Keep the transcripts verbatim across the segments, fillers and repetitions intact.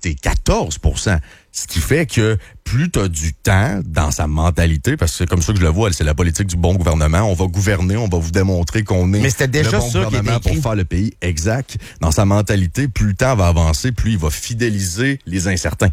t'es quatorze pour cent. Ce qui fait que plus tu as du temps dans sa mentalité, parce que c'est comme ça que je le vois, c'est la politique du bon gouvernement. On va gouverner, on va vous démontrer qu'on est Mais c'était déjà le bon ça gouvernement qui était pour faire le pays. Exact. Dans sa mentalité, plus le temps va avancer, plus il va fidéliser les incertains.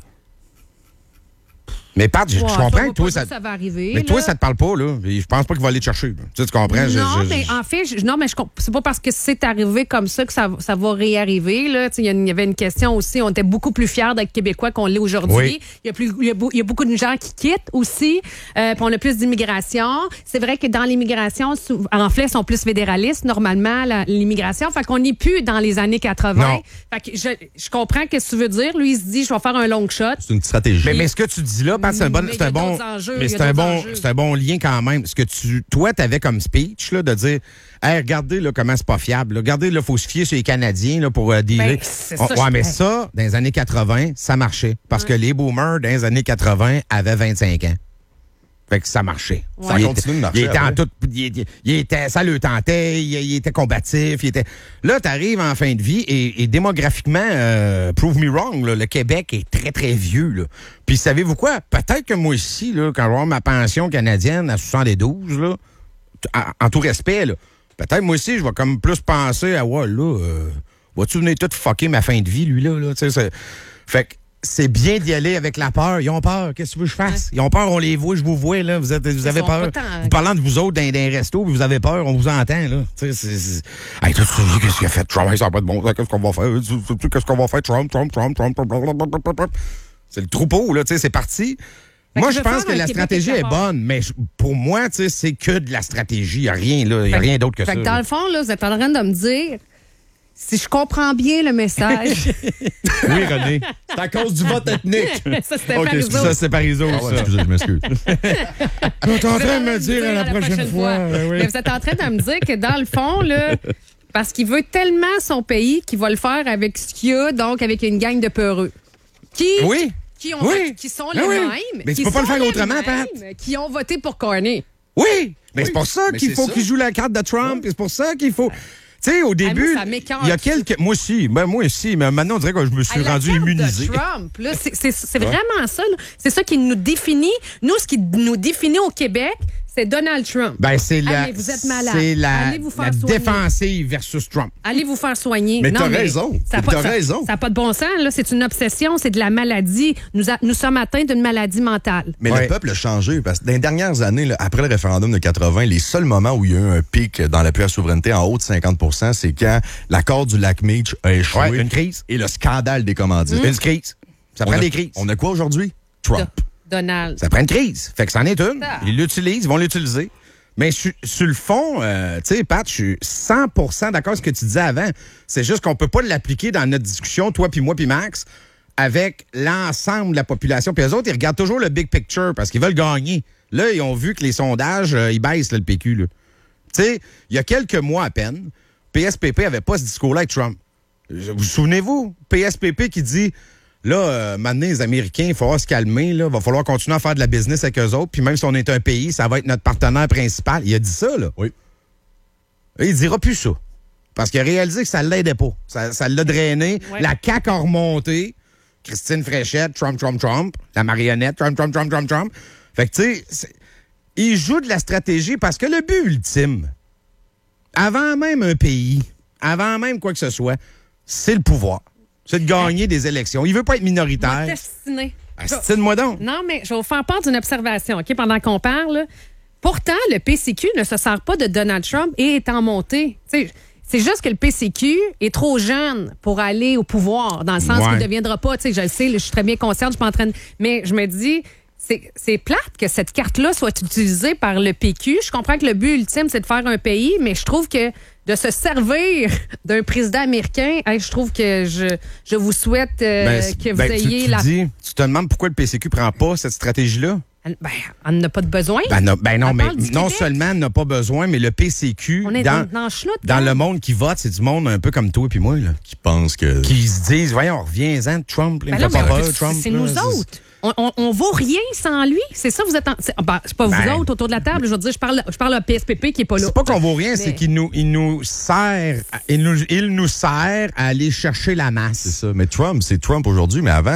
Mais Pat, je, Ouais, je comprends ça que toi, ça, ça... ça va arriver. Mais là. toi, ça te parle pas, là. Je pense pas qu'il va aller te chercher. Là. Tu, sais, tu comprends? Non, Je, je, mais je... en fait, je, non, mais je c'est pas parce que c'est arrivé comme ça que ça, ça va réarriver. Là. Il y, y avait une question aussi. On était beaucoup plus fiers d'être Québécois qu'on l'est aujourd'hui. Oui. Il y a plus, il y a, beau, il y a beaucoup de gens qui quittent aussi. Euh, puis on a plus d'immigration. C'est vrai que dans l'immigration, en fait, ils sont plus fédéralistes normalement la, l'immigration. Fait qu'on n'est plus dans les années quatre-vingts. Non. Fait que je, je comprends ce que tu veux dire. Lui, il se dit, je vais faire un long shot. C'est une stratégie. Mais, mais ce que tu dis là, Pat, c'est un bon, Mais c'est un il y a bon, d'autres enjeux, mais il y a c'est un d'autres bon, enjeux. c'est un bon lien quand même. Ce que tu, toi, t'avais comme speech là, de dire, hey, regardez là comment c'est pas fiable. Là. Regardez, là, faut se fier sur les Canadiens là pour euh, dealer. Ben, c'est On- ça, ouais, je- mais ça, dans les années quatre-vingts, ça marchait parce que les boomers dans les années quatre-vingts avaient vingt-cinq ans. Fait que ça marchait. Ouais. Ça Il continue de marcher Il était en après. tout, il, était- il était, ça le tentait, il, il était combatif, il était. Là, t'arrives en fin de vie et, et démographiquement, euh, prove me wrong, là, le Québec est très très vieux. Là. Puis savez-vous quoi? Peut-être que moi ici, là, quand je vais avoir ma pension canadienne à soixante-douze, là, t- en, en tout respect, là, peut-être moi aussi, je vais comme plus penser à ouais, là, euh, vas-tu venir tout fucker ma fin de vie, lui là, là, tu sais, c'est- fait que. C'est bien d'y aller avec la peur. Ils ont peur. Qu'est-ce que tu veux que je fasse? Ils ont peur, on les voit, je vous vois, là. Vous, êtes, vous avez sont peur. pas tant- Vous parlant de vous autres dans, dans les restos, puis vous avez peur, on vous entend, là. Tu sais, c'est. c'est... Hey, toi, tu dis, qu'est-ce qu'il a fait Trump? Hey, ça n'a pas de bon sens. Qu'est-ce qu'on va faire? Tu sais, Qu'est-ce qu'on va faire? Trump, Trump, Trump, Trump, blablabla. C'est le troupeau, là. Tu sais, c'est parti. Fait Moi, que je je pense veux que faire un la Québec stratégie est quelque part. bonne, mais je- pour moi, tu sais, c'est que de la stratégie. Il n'y a rien, là. Il n'y a Fait que- rien d'autre que fait ça. que dans là. le fond, là, vous êtes en train de me dire, si je comprends bien le message, Oui, René. C'est à cause du vote ethnique. ça c'était Ok, Parizeau. excusez, Ça, c'est Parizeau, Ah ouais, ça. excusez, je m'excuse. Tu es en train de me dire à la prochaine fois. Ben oui. Mais vous êtes en train de me dire que dans le fond, là, parce qu'il veut tellement son pays qu'il va le faire avec ce qu'il y a, donc avec une gang de peureux. Qui, Oui. qui, ont, Oui. qui sont Ben les oui. mêmes. Mais tu qui peux pas le sont faire les autrement, mêmes, Pat. Qui ont voté pour Carney. Oui, mais c'est pour ça mais qu'il c'est faut ça. qu'il joue la carte de Trump. C'est pour ça qu'il faut. Tu sais, au début, ça m'écoeure. il y a quelques. Moi aussi, ben moi aussi, mais maintenant on dirait que je me suis À la rendu carte immunisé. de Trump, là, c'est, c'est, c'est vraiment ça. là. C'est ça qui nous définit. Nous, ce qui nous définit au Québec, c'est Donald Trump. Ben c'est la. Allez, vous êtes malade. C'est la, Allez vous faire la soigner. défensive versus Trump. Allez vous faire soigner. Mais Non, t'as raison. Ça a T'as pas, ça- raison. Ça n'a pas de bon sens. Là. C'est une obsession, c'est de la maladie. Nous, a- nous sommes atteints d'une maladie mentale. Mais Ouais. le peuple a changé parce que dans les dernières années, là, après le référendum de quatre-vingts, les seuls moments où il y a eu un pic dans l'appui à la souveraineté en haut de cinquante pour cent, c'est quand l'accord du lac Meach a échoué. Ouais, une crise. Et le scandale des commandites. Une crise. Ça On prend a- des crises. On a quoi aujourd'hui? Trump. Donald. Ça prend une crise. Fait que c'en est une. Ah. Ils l'utilisent, ils vont l'utiliser. Mais sur, sur le fond, euh, tu sais, Pat, je suis cent pour cent d'accord avec ce que tu disais avant. C'est juste qu'on peut pas l'appliquer dans notre discussion, toi puis moi puis Max, avec l'ensemble de la population. Puis eux autres, ils regardent toujours le big picture parce qu'ils veulent gagner. Là, ils ont vu que les sondages, euh, ils baissent, là, le P Q. là. Tu sais, il y a quelques mois à peine, P S P P avait pas ce discours-là avec Trump. Je- Vous souvenez-vous? P S P P qui dit, là, euh, maintenant, les Américains, il faudra se calmer, là, va falloir continuer à faire de la business avec eux autres, puis même si on est un pays, ça va être notre partenaire principal. Il a dit ça, là. Oui. Et il dira plus ça. Parce qu'il a réalisé que ça l'aidait pas. Ça, ça l'a drainé. Ouais. La C A Q a remonté. Christine Fréchette, Trump, Trump, Trump. La marionnette, Trump, Trump, Trump, Trump, Trump. Fait que, tu sais, c'est- il joue de la stratégie parce que le but ultime, avant même un pays, avant même quoi que ce soit, c'est le pouvoir. C'est de gagner des élections. Il veut pas être Moi, minoritaire. destiné. Astine-moi donc. Non, mais je vais vous faire part d'une observation, OK, pendant qu'on parle. là. Pourtant, le P C Q ne se sert pas de Donald Trump et est en montée. Tu sais, c'est juste que le P C Q est trop jeune pour aller au pouvoir, dans le sens Ouais. qu'il ne deviendra pas, tu sais, je le sais, je suis très bien consciente, je suis pas en train de... Mais je me dis, c'est, c'est plate que cette carte-là soit utilisée par le P Q. Je comprends que le but ultime, c'est de faire un pays, mais je trouve que de se servir d'un président américain, hey, je trouve que je, je vous souhaite euh, Ben, c'est- que vous ben, tu- ayez tu, la... dis, tu te demandes pourquoi le P C Q prend pas cette stratégie-là? Ben, on n'a pas de besoin. Ben non, ben non On mais parle du non Québec. seulement n'a pas besoin, mais le P C Q, On est dans, dans, dans le chenoute, dans hein? le monde qui vote, c'est du monde un peu comme toi et moi, là, Qui pense que. qui se disent, voyons, reviens-en de Trump, là, il Ben me là, fait mais pas c'est- peur, Trump. c'est là, nous c'est- autres. On, on, on vaut rien sans lui. C'est ça, vous êtes en. C'est, ben, c'est pas Ben. vous autres autour de la table. Je veux dire, je parle, je parle à P S P P qui est pas là. C'est pas qu'on vaut rien, Mais- c'est qu'il nous, il nous sert, il nous, il nous sert à aller chercher la masse. C'est ça. Mais Trump, c'est Trump aujourd'hui, mais avant,